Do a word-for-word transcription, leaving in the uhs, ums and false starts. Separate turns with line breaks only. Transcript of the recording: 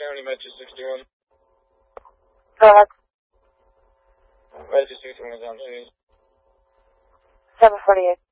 County, Metro sixty-one.
Go ahead.
Metro sixty-one is on News.
seven forty-eight.